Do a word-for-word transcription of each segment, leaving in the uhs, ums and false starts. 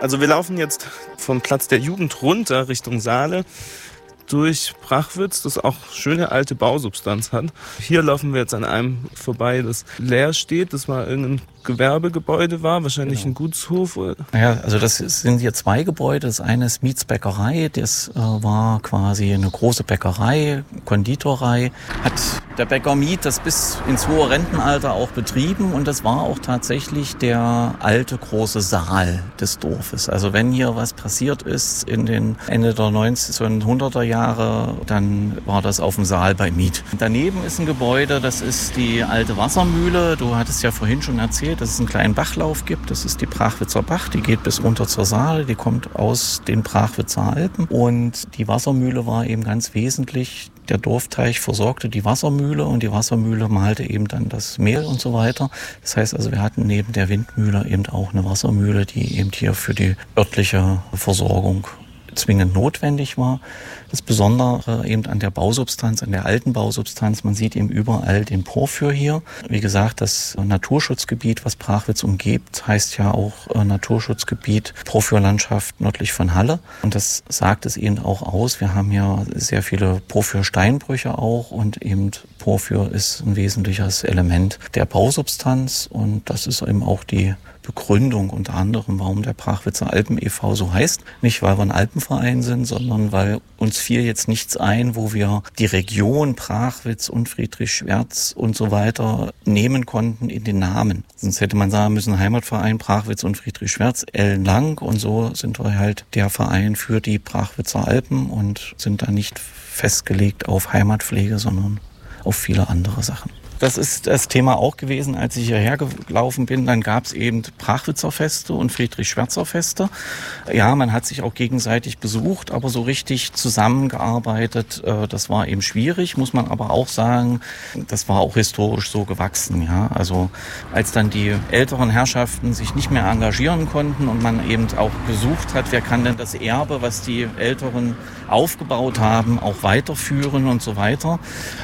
Also wir laufen jetzt vom Platz der Jugend runter Richtung Saale durch Prachwitz, das auch schöne alte Bausubstanz hat. Hier laufen wir jetzt an einem vorbei, das leer steht. Das war irgendein Gewerbegebäude war, wahrscheinlich genau. Ein Gutshof. Ja, also das sind hier zwei Gebäude. Das eine ist Miets Bäckerei, das äh, war quasi eine große Bäckerei, Konditorei. Hat der Bäcker Miet das bis ins hohe Rentenalter auch betrieben und das war auch tatsächlich der alte große Saal des Dorfes. Also wenn hier was passiert ist in den Ende der neunzehnhunderter Jahre, dann war das auf dem Saal bei Miet. Daneben ist ein Gebäude, das ist die alte Wassermühle. Du hattest ja vorhin schon erzählt, dass es einen kleinen Bachlauf gibt. Das ist die Prachwitzer Bach, die geht bis runter zur Saale, die kommt aus den Prachwitzer Alpen. Und die Wassermühle war eben ganz wesentlich. Der Dorfteich versorgte die Wassermühle und die Wassermühle malte eben dann das Mehl und so weiter. Das heißt also, wir hatten neben der Windmühle eben auch eine Wassermühle, die eben hier für die örtliche Versorgung zwingend notwendig war. Das Besondere eben an der Bausubstanz, an der alten Bausubstanz, man sieht eben überall den Porphyr hier. Wie gesagt, das Naturschutzgebiet, was Prachwitz umgibt, heißt ja auch Naturschutzgebiet Porphyrlandschaft nördlich von Halle. Und das sagt es eben auch aus. Wir haben ja sehr viele Porphyrsteinbrüche auch und eben Porphyr ist ein wesentliches Element der Bausubstanz und das ist eben auch die Begründung unter anderem, warum der Prachwitzer Alpen e V so heißt. Nicht, weil wir ein Alpenverein sind, sondern weil uns fiel jetzt nichts ein, wo wir die Region Prachwitz und Friedrich Schwerz und so weiter nehmen konnten in den Namen. Sonst hätte man sagen müssen, Heimatverein Prachwitz und Friedrich Schwerz, ellenlang. Und so sind wir halt der Verein für die Prachwitzer Alpen und sind da nicht festgelegt auf Heimatpflege, sondern auf viele andere Sachen. Das ist das Thema auch gewesen, als ich hierher gelaufen bin. Dann gab es eben Prachwitzer Feste und Friedrich-Schwerzer Feste. Ja, man hat sich auch gegenseitig besucht, aber so richtig zusammengearbeitet, äh, das war eben schwierig, muss man aber auch sagen. Das war auch historisch so gewachsen. Ja, also als dann die älteren Herrschaften sich nicht mehr engagieren konnten und man eben auch gesucht hat, wer kann denn das Erbe, was die Älteren aufgebaut haben, auch weiterführen und so weiter.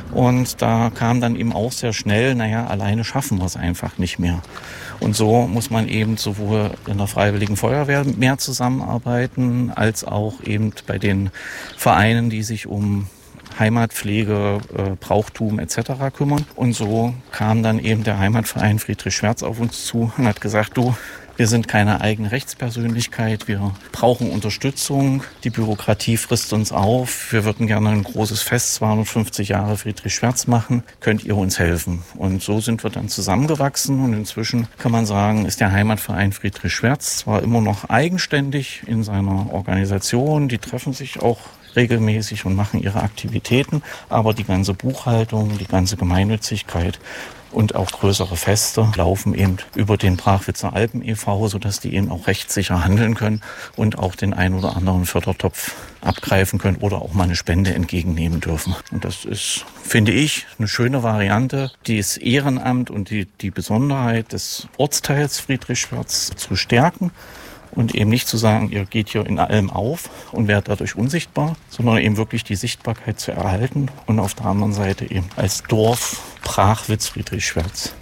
Und da kam dann eben auch sehr schnell, naja, alleine schaffen wir es einfach nicht mehr. Und so muss man eben sowohl in der Freiwilligen Feuerwehr mehr zusammenarbeiten, als auch eben bei den Vereinen, die sich um Heimatpflege, äh, Brauchtum et cetera kümmern. Und so kam dann eben der Heimatverein Friedrich Schwerz auf uns zu und hat gesagt, du, wir sind keine eigene Rechtspersönlichkeit, wir brauchen Unterstützung, die Bürokratie frisst uns auf, wir würden gerne ein großes Fest, zweihundertfünfzig Jahre Friedrich Schwerz machen, könnt ihr uns helfen? Und so sind wir dann zusammengewachsen und inzwischen kann man sagen, ist der Heimatverein Friedrich Schwerz zwar immer noch eigenständig in seiner Organisation, die treffen sich auch regelmäßig und machen ihre Aktivitäten, aber die ganze Buchhaltung, die ganze Gemeinnützigkeit und auch größere Feste laufen eben über den Prachwitzer Alpen e V, sodass die eben auch rechtssicher handeln können und auch den ein oder anderen Fördertopf abgreifen können oder auch mal eine Spende entgegennehmen dürfen. Und das ist, finde ich, eine schöne Variante, dieses Ehrenamt und die, die Besonderheit des Ortsteils Friedrich Schwerz zu stärken. Und eben nicht zu sagen, ihr geht hier in allem auf und werdet dadurch unsichtbar, sondern eben wirklich die Sichtbarkeit zu erhalten und auf der anderen Seite eben als Dorf Prachwitz Friedrich Schwerz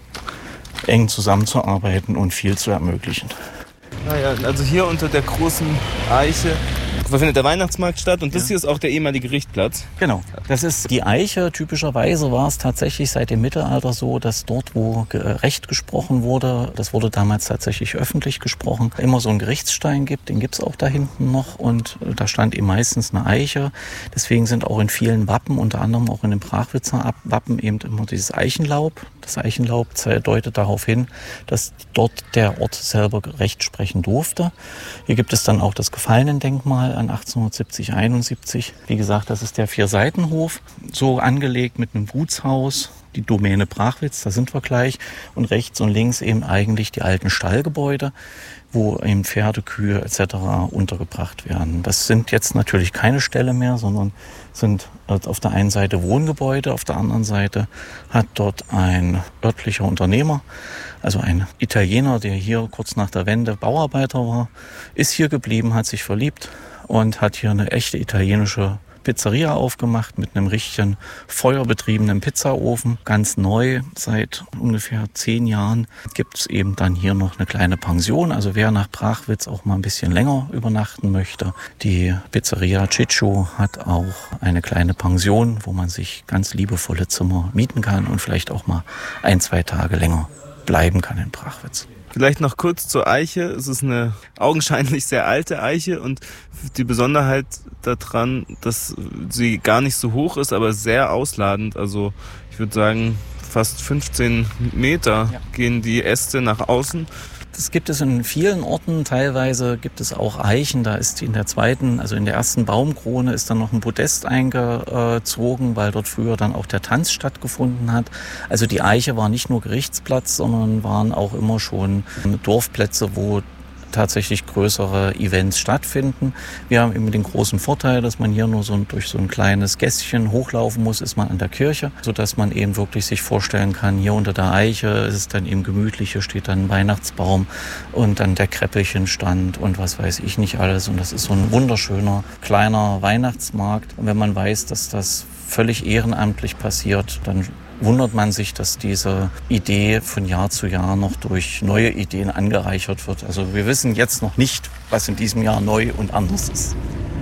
eng zusammenzuarbeiten und viel zu ermöglichen. Naja, also hier unter der großen Eiche findet der Weihnachtsmarkt statt und das ja. Hier ist auch der ehemalige Richtplatz. Genau, das ist die Eiche. Typischerweise war es tatsächlich seit dem Mittelalter so, dass dort, wo Recht gesprochen wurde, das wurde damals tatsächlich öffentlich gesprochen, immer so einen Gerichtsstein gibt, den gibt es auch da hinten noch und da stand eben meistens eine Eiche. Deswegen sind auch in vielen Wappen, unter anderem auch in den Prachwitzer Wappen eben immer dieses Eichenlaub. Das Eichenlaub deutet darauf hin, dass dort der Ort selber Recht sprechen durfte. Hier gibt es dann auch das Gefallenendenkmal an achtzehnhundertsiebzig einundsiebzig. Wie gesagt, das ist der Vierseitenhof, so angelegt mit einem Gutshaus, die Domäne Prachwitz, da sind wir gleich. Und rechts und links eben eigentlich die alten Stallgebäude, wo eben Pferde, Kühe et cetera untergebracht werden. Das sind jetzt natürlich keine Ställe mehr, sondern sind auf der einen Seite Wohngebäude, auf der anderen Seite hat dort ein örtlicher Unternehmer, also ein Italiener, der hier kurz nach der Wende Bauarbeiter war, ist hier geblieben, hat sich verliebt und hat hier eine echte italienische Pizzeria aufgemacht mit einem richtigen feuerbetriebenen Pizzaofen. Ganz neu, seit ungefähr zehn Jahren gibt es eben dann hier noch eine kleine Pension. Also wer nach Prachwitz auch mal ein bisschen länger übernachten möchte, die Pizzeria Ciccio hat auch eine kleine Pension, wo man sich ganz liebevolle Zimmer mieten kann und vielleicht auch mal ein, zwei Tage länger bleiben kann in Prachwitz. Vielleicht noch kurz zur Eiche. Es ist eine augenscheinlich sehr alte Eiche und die Besonderheit daran, dass sie gar nicht so hoch ist, aber sehr ausladend. Also ich würde sagen, fast fünfzehn Meter ja. gehen die Äste nach außen. Das gibt es in vielen Orten. Teilweise gibt es auch Eichen. Da ist in der zweiten, also in der ersten Baumkrone ist dann noch ein Podest eingezogen, weil dort früher dann auch der Tanz stattgefunden hat. Also die Eiche war nicht nur Gerichtsplatz, sondern waren auch immer schon Dorfplätze, wo tatsächlich größere Events stattfinden. Wir haben eben den großen Vorteil, dass man hier nur so durch so ein kleines Gässchen hochlaufen muss, ist man an der Kirche, sodass man eben wirklich sich vorstellen kann, hier unter der Eiche ist es dann eben gemütlich, hier steht dann ein Weihnachtsbaum und dann der Kräppelchenstand und was weiß ich nicht alles. Und das ist so ein wunderschöner kleiner Weihnachtsmarkt. Und wenn man weiß, dass das völlig ehrenamtlich passiert, dann wundert man sich, dass diese Idee von Jahr zu Jahr noch durch neue Ideen angereichert wird. Also wir wissen jetzt noch nicht, was in diesem Jahr neu und anders ist.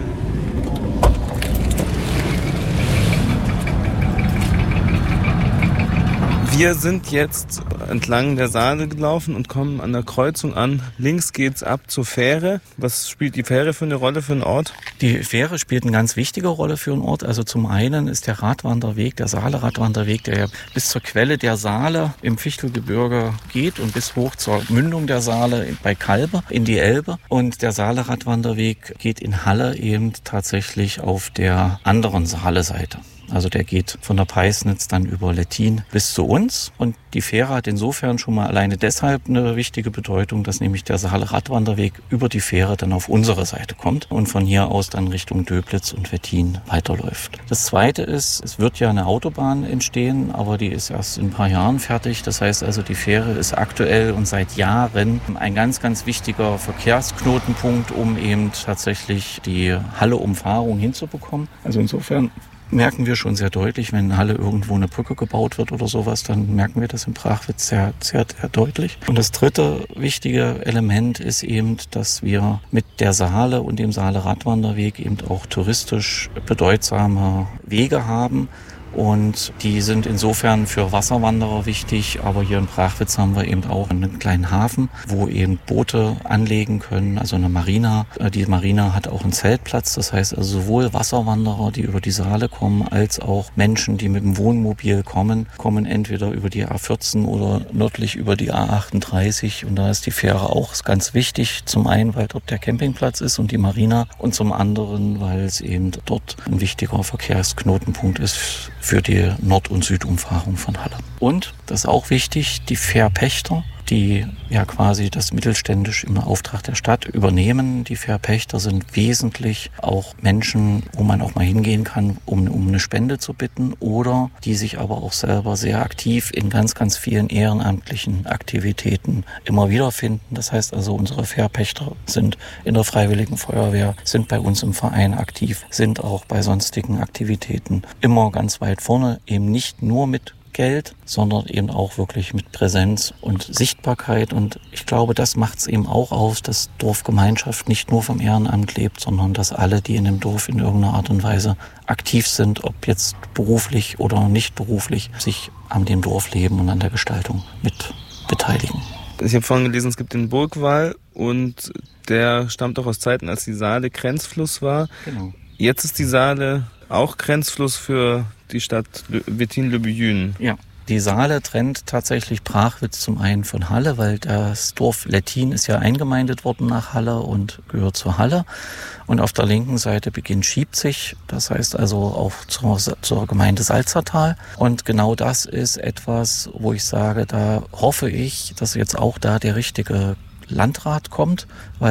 Wir sind jetzt entlang der Saale gelaufen und kommen an der Kreuzung an. Links geht's ab zur Fähre. Was spielt die Fähre für eine Rolle für einen Ort? Die Fähre spielt eine ganz wichtige Rolle für einen Ort. Also zum einen ist der Radwanderweg, der Saale-Radwanderweg, der ja bis zur Quelle der Saale im Fichtelgebirge geht und bis hoch zur Mündung der Saale bei Kalbe in die Elbe. Und der Saale-Radwanderweg geht in Halle eben tatsächlich auf der anderen Saale-Seite. Also der geht von der Peisnitz dann über Lettin bis zu uns. Und die Fähre hat insofern schon mal alleine deshalb eine wichtige Bedeutung, dass nämlich der Saale-Radwanderweg über die Fähre dann auf unsere Seite kommt und von hier aus dann Richtung Döblitz und Wettin weiterläuft. Das Zweite ist, es wird ja eine Autobahn entstehen, aber die ist erst in ein paar Jahren fertig. Das heißt also, die Fähre ist aktuell und seit Jahren ein ganz, ganz wichtiger Verkehrsknotenpunkt, um eben tatsächlich die Halle-Umfahrung hinzubekommen. Also insofern merken wir schon sehr deutlich, wenn in Halle irgendwo eine Brücke gebaut wird oder sowas, dann merken wir das in Prachwitz sehr, sehr, sehr deutlich. Und das dritte wichtige Element ist eben, dass wir mit der Saale und dem Saale-Radwanderweg eben auch touristisch bedeutsame Wege haben. Und die sind insofern für Wasserwanderer wichtig, aber hier in Prachwitz haben wir eben auch einen kleinen Hafen, wo eben Boote anlegen können, also eine Marina. Die Marina hat auch einen Zeltplatz, das heißt also sowohl Wasserwanderer, die über die Saale kommen, als auch Menschen, die mit dem Wohnmobil kommen, kommen entweder über die A vierzehn oder nördlich über die A achtunddreißig. Und da ist die Fähre auch ganz wichtig, zum einen, weil dort der Campingplatz ist und die Marina und zum anderen, weil es eben dort ein wichtiger Verkehrsknotenpunkt ist für die Nord- und Südumfahrung von Halle. Und, das ist auch wichtig, die Fährpächter, die ja quasi das mittelständisch im Auftrag der Stadt übernehmen. Die Fährpächter sind wesentlich auch Menschen, wo man auch mal hingehen kann, um, um eine Spende zu bitten oder die sich aber auch selber sehr aktiv in ganz, ganz vielen ehrenamtlichen Aktivitäten immer wiederfinden. Das heißt also, unsere Fährpächter sind in der Freiwilligen Feuerwehr, sind bei uns im Verein aktiv, sind auch bei sonstigen Aktivitäten immer ganz weit vorne, eben nicht nur mit Geld, sondern eben auch wirklich mit Präsenz und Sichtbarkeit. Und ich glaube, das macht es eben auch aus, dass Dorfgemeinschaft nicht nur vom Ehrenamt lebt, sondern dass alle, die in dem Dorf in irgendeiner Art und Weise aktiv sind, ob jetzt beruflich oder nicht beruflich, sich an dem Dorfleben und an der Gestaltung mit beteiligen. Ich habe vorhin gelesen, es gibt den Burgwall und der stammt auch aus Zeiten, als die Saale Grenzfluss war. Genau. Jetzt ist die Saale auch Grenzfluss für die Stadt Wettin-le-Buyün. Ja, die Saale trennt tatsächlich Prachwitz zum einen von Halle, weil das Dorf Lettin ist ja eingemeindet worden nach Halle und gehört zur Halle. Und auf der linken Seite beginnt Schiebzig, das heißt also auch zur, zur Gemeinde Salzertal. Und genau das ist etwas, wo ich sage, da hoffe ich, dass jetzt auch da der richtige Landrat kommt, weil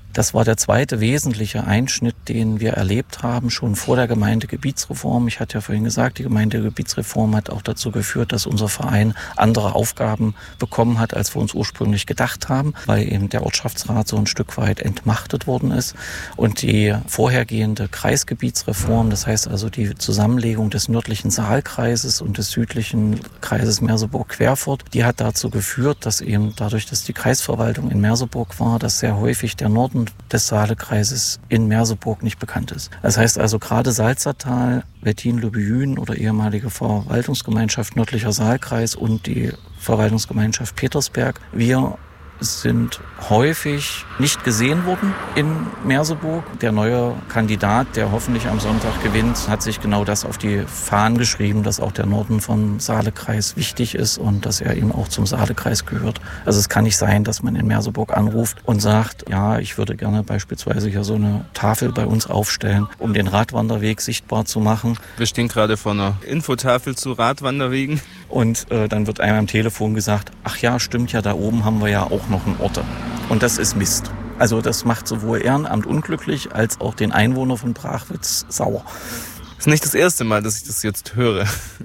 Das war der zweite wesentliche Einschnitt, den wir erlebt haben, schon vor der Gemeindegebietsreform. Ich hatte ja vorhin gesagt, die Gemeindegebietsreform hat auch dazu geführt, dass unser Verein andere Aufgaben bekommen hat, als wir uns ursprünglich gedacht haben, weil eben der Ortschaftsrat so ein Stück weit entmachtet worden ist. Und die vorhergehende Kreisgebietsreform, das heißt also die Zusammenlegung des nördlichen Saalkreises und des südlichen Kreises Merseburg-Querfurt, die hat dazu geführt, dass eben dadurch, dass die Kreisverwaltung in Merseburg war, dass sehr häufig der Norden des Saalekreises in Merseburg nicht bekannt ist. Das heißt also gerade Salzertal, Wettin-Löbejün oder ehemalige Verwaltungsgemeinschaft Nördlicher Saalkreis und die Verwaltungsgemeinschaft Petersberg, wir sind häufig nicht gesehen worden in Merseburg. Der neue Kandidat, der hoffentlich am Sonntag gewinnt, hat sich genau das auf die Fahnen geschrieben, dass auch der Norden vom Saalekreis wichtig ist und dass er eben auch zum Saalekreis gehört. Also es kann nicht sein, dass man in Merseburg anruft und sagt, ja, ich würde gerne beispielsweise hier so eine Tafel bei uns aufstellen, um den Radwanderweg sichtbar zu machen. Wir stehen gerade vor einer Infotafel zu Radwanderwegen. Und äh, dann wird einem am Telefon gesagt, ach ja, stimmt ja, da oben haben wir ja auch noch einen Orte. Und das ist Mist. Also das macht sowohl Ehrenamt unglücklich, als auch den Einwohner von Brachwitz sauer. Das ist nicht das erste Mal, dass ich das jetzt höre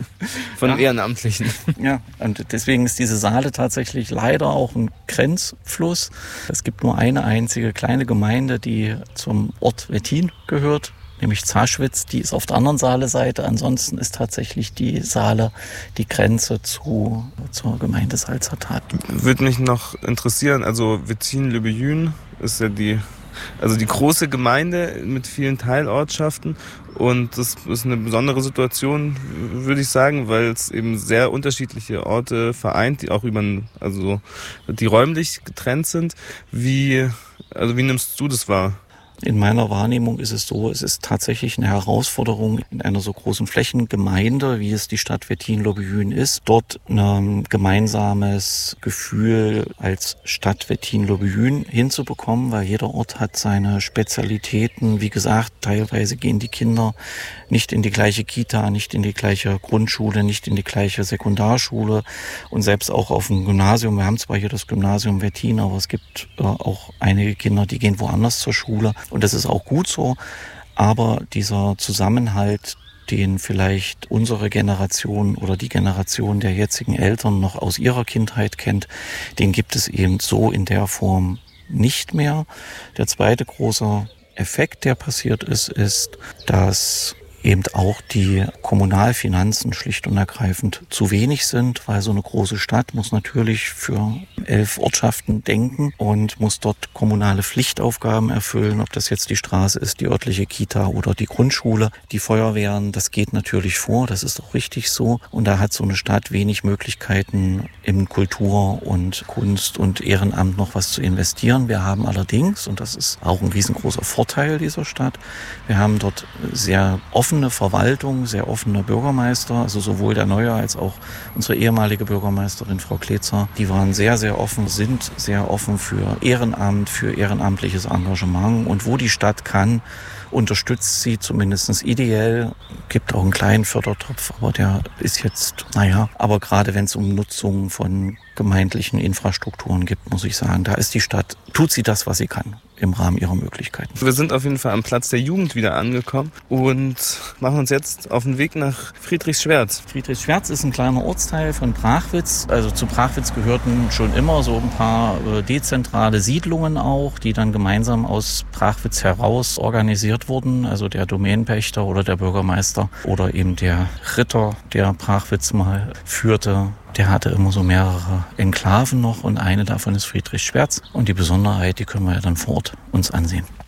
von ja. Ehrenamtlichen. Ja, und deswegen ist diese Saale tatsächlich leider auch ein Grenzfluss. Es gibt nur eine einzige kleine Gemeinde, die zum Ort Wettin gehört, nämlich Zaschwitz, die ist auf der anderen Saale-Seite. Ansonsten ist tatsächlich die Saale die Grenze zu, zur Gemeinde Salzertal. Würde mich noch interessieren, also Wettin-Löbejün ist ja die, also die große Gemeinde mit vielen Teilortschaften. Und das ist eine besondere Situation, würde ich sagen, weil es eben sehr unterschiedliche Orte vereint, die auch über, also die räumlich getrennt sind. Wie, also wie nimmst du das wahr? In meiner Wahrnehmung ist es so, es ist tatsächlich eine Herausforderung in einer so großen Flächengemeinde, wie es die Stadt Wettin-Löbejün ist, dort ein gemeinsames Gefühl als Stadt Wettin-Löbejün hinzubekommen, weil jeder Ort hat seine Spezialitäten. Wie gesagt, teilweise gehen die Kinder nicht in die gleiche Kita, nicht in die gleiche Grundschule, nicht in die gleiche Sekundarschule und selbst auch auf dem Gymnasium. Wir haben zwar hier das Gymnasium Wettin, aber es gibt äh, auch einige Kinder, die gehen woanders zur Schule. Und das ist auch gut so, aber dieser Zusammenhalt, den vielleicht unsere Generation oder die Generation der jetzigen Eltern noch aus ihrer Kindheit kennt, den gibt es eben so in der Form nicht mehr. Der zweite große Effekt, der passiert ist, ist, dass eben auch die Kommunalfinanzen schlicht und ergreifend zu wenig sind, weil so eine große Stadt muss natürlich für elf Ortschaften denken und muss dort kommunale Pflichtaufgaben erfüllen, ob das jetzt die Straße ist, die örtliche Kita oder die Grundschule. Die Feuerwehren, das geht natürlich vor, das ist auch richtig so. Und da hat so eine Stadt wenig Möglichkeiten, in Kultur und Kunst und Ehrenamt noch was zu investieren. Wir haben allerdings, und das ist auch ein riesengroßer Vorteil dieser Stadt, wir haben dort sehr offen offene Verwaltung, sehr offene Bürgermeister, also sowohl der neue als auch unsere ehemalige Bürgermeisterin Frau Kletzer. Die waren sehr, sehr offen, sind sehr offen für Ehrenamt, für ehrenamtliches Engagement und wo die Stadt kann, unterstützt sie zumindest ideell. Gibt auch einen kleinen Fördertopf, aber der ist jetzt, naja, aber gerade wenn es um Nutzung von gemeindlichen Infrastrukturen gibt, muss ich sagen, da ist die Stadt, tut sie das, was sie kann im Rahmen ihrer Möglichkeiten. Wir sind auf jeden Fall am Platz der Jugend wieder angekommen und machen uns jetzt auf den Weg nach Friedrichsschwertz. Friedrichsschwertz ist ein kleiner Ortsteil von Brachwitz. Also zu Brachwitz gehörten schon immer so ein paar äh, dezentrale Siedlungen auch, die dann gemeinsam aus Brachwitz heraus organisiert wurden. Also der Domänenpächter oder der Bürgermeister oder eben der Ritter, der Brachwitz mal führte. Der hatte immer so mehrere Enklaven noch und eine davon ist Friedrichsschwertz. Und die Besonderheit, die können wir ja dann vor Ort uns ansehen.